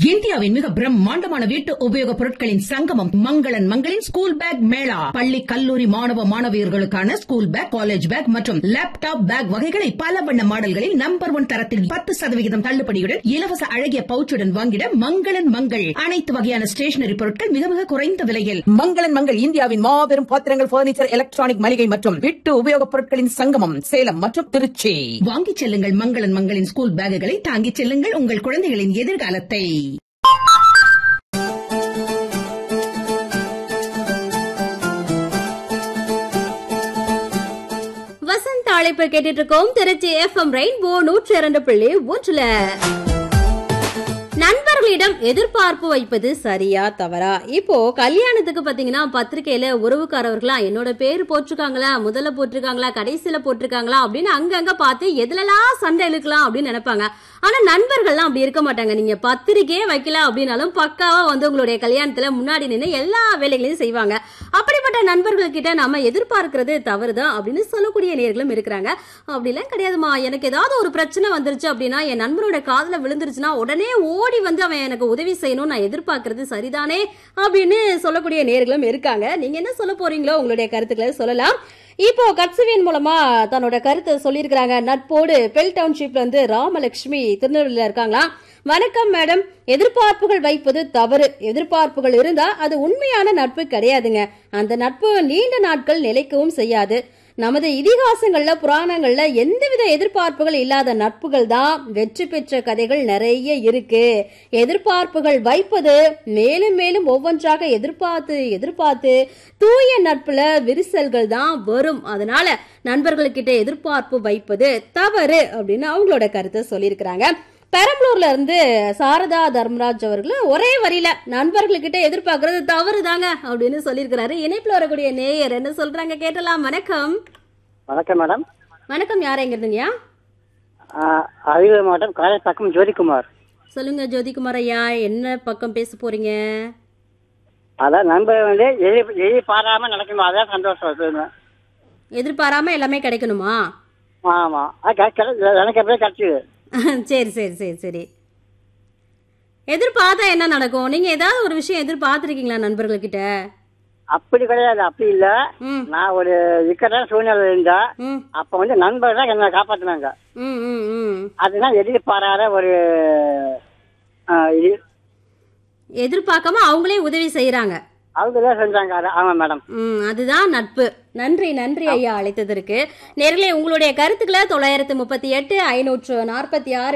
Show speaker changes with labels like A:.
A: இந்தியாவின் மிக பிரம்மாண்டமான வீட்டு உபயோகப் பொருட்களின் சங்கமம் மங்களன் மங்களின் ஸ்கூல் பேக் மேளா. பள்ளி கல்லூரி மாணவ மாணவியர்களுக்கான ஸ்கூல் பேக், காலேஜ் பேக் மற்றும் லேப்டாப் பேக் வகைகளை பல வண்ண மாடல்களில் நம்பர் 1 தரத்தில் 10% தள்ளுபடியுடன் இலவச அழகிய பவுச்சுடன் வாங்கிட மங்களன் மங்கள். அனைத்து வகையான ஸ்டேஷனரி பொருட்கள் மிக மிக குறைந்த விலையில். மங்களன் மங்கள் இந்தியாவின் மாபெரும் பாத்திரங்கள், பர்னிச்சர், எலக்ட்ரானிக் மளிகை மற்றும் வீட்டு உபயோகப் பொருட்களின் சங்கமம் சேலம் மற்றும் திருச்சி. வாங்கிச் செல்லுங்கள் மங்களன் மங்களின் ஸ்கூல் பேக்குகளை, தாங்கிச் செல்லுங்கள் உங்கள் குழந்தைகளின் எதிர்காலத்தை.
B: வசந்த் அழைப்பு கேட்டுட்டு இருக்கோம். Trichy FM rainbow 102.1. நண்பர்களிடம் எதிர்பார்ப்பு வைப்பது சரியா தவறா? இப்போ கல்யாணத்துக்கு பாத்தீங்கன்னா பத்திரிகையில உறவுக்காரவர்களா என்னோட பேரு போட்டிருக்காங்களா, முதல்ல போட்டிருக்காங்களா, கடைசியில போட்டிருக்காங்களா அப்படின்னு அங்கங்க பார்த்து எதுலலாம் சண்டை இழுக்கலாம் அப்படின்னு நினைப்பாங்க. ஆனா நண்பர்கள்லாம் அப்படி இருக்க மாட்டாங்க. நீங்க பத்திரிகையே வைக்கல அப்படின்னாலும் பக்காவா வந்து உங்களுடைய கல்யாணத்துல முன்னாடி நின்று எல்லா வேலைகளையும் செய்வாங்க. அப்படிப்பட்ட நண்பர்கள் கிட்ட நாம எதிர்பார்க்கிறது தவறுதான் அப்படின்னு சொல்லக்கூடிய நேர்களும் இருக்கிறாங்க. அப்படிலாம் கிடையாதுமா, எனக்கு ஏதாவது ஒரு பிரச்சனை வந்துருச்சு அப்படின்னா, என் நண்பரோட காதுல விழுந்துருச்சுன்னா உடனே ஓடி வந்து அவன் எனக்கு உதவி செய்யணும், நான் எதிர்பார்க்கறது சரிதானே அப்படின்னு சொல்லக்கூடிய நேர்களும் இருக்காங்க. நீங்க என்ன சொல்ல போறீங்களோ உங்களுடைய கருத்துக்களை சொல்லலாம். இப்போ கட்சுவின் மூலமா தன்னோட கருத்தை சொல்லியிருக்கிறாங்க. நட்போடு பெல் டவுன்ஷிப்ல இருந்து ராமலட்சுமி திருநெல்வேலியில இருக்காங்களா. வணக்கம் மேடம். எதிர்பார்ப்புகள் வைப்பது தவறு. எதிர்பார்ப்புகள் இருந்தா அது உண்மையான நட்பு கிடையாதுங்க. அந்த நட்பு நீண்ட நாட்கள் நிலைக்கவும் செய்யாது. நமது இதிகாசங்கள்ல, புராணங்கள்ல எந்தவித எதிர்பார்ப்புகள் இல்லாத நட்புகள் தான் வெற்றி பெற்ற கதைகள் நிறைய இருக்கு. எதிர்பார்ப்புகள் வைப்பது மேலும் மேலும் ஒவ்வொன்றாக எதிர்பார்த்து தூய நட்புல விரிசல்கள் தான் வரும். அதனால நண்பர்கள்கிட்ட எதிர்பார்ப்பு வைப்பது தவறு அப்படின்னு அவங்களோட கருத்தை சொல்லியிருக்கிறாங்க. பெரம்பலூர்ல இருந்து சாரதா தர்மராஜ் அவர்கள் ஒரே வரியில நண்பர்கள்கிட்ட எதிர்பார்க்கறது தவறு தாங்க அப்படின்னு சொல்லியிருக்கிறாரு. இணைப்புல வரக்கூடிய நேயர் என்ன சொல்றாங்க கேட்டலாம். வணக்கம்.
C: வணக்கம் மேடம்.
B: வணக்கம். யார் எங்க இருந்தீங்கயா?
C: அரியலூர் மாவட்டம் காலை பக்கம் ஜோதிகுமார்.
B: சொல்லுங்க ஜோதிகுமார் ஐயா, என்ன பக்கம் பேச போறீங்க?
C: அதான் நண்பர் வந்து எதிர்பாராம நடக்கணும், அதான் சந்தோஷம்.
B: எதிர்பாராம எல்லாமே கிடைக்கணுமா?
C: ஆமா, எனக்கு எப்படியே கிடைச்சது.
B: சரி சரி சரி சரி. எதிர்பார்த்தா என்ன நடக்கும்? நீங்க ஏதாவது ஒரு விஷயம் எதிர்பார்த்திருக்கீங்களா நண்பர்கள் கிட்ட?
C: அப்படி கிடையாது, அப்படி இல்ல. நான் ஒரு இக்கட்டான சூழ்நிலை இருந்தா அப்ப வந்து நண்பர் தான் என்ன காப்பாத்தினாங்க. அதுதான் எதிர்பாராத ஒரு
B: எதிர்பார்க்காம அவங்களே உதவி செய்யறாங்க.
C: அவங்கதான் செஞ்சாங்க. ஆமா மேடம்.
B: அதுதான் நட்பு. நன்றி நன்றி ஐயா அழைத்ததற்கு. நேர்களே, உங்களுடைய கருத்துக்களை 938 546